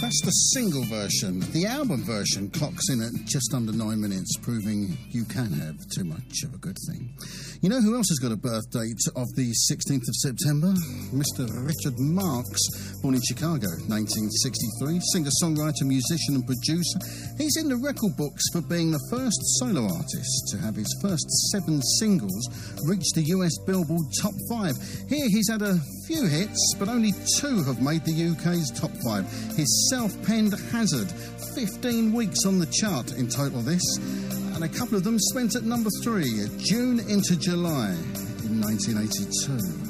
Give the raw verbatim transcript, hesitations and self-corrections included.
That's the single version. The album version clocks in at just under nine minutes, proving you can have too much of a good thing. You know who else has got a birth date of the sixteenth of September? Mister Richard Marx, born in Chicago, nineteen sixty-three, singer-songwriter, musician and producer. He's in the record books for being the first solo artist to have his first seven singles reach the U S Billboard Top five. Here he's had a few hits, but only two have made the U K's Top five. His self-penned Hazard, fifteen weeks on the chart in total this, and a couple of them spent at number three, June into July in nineteen eighty-two.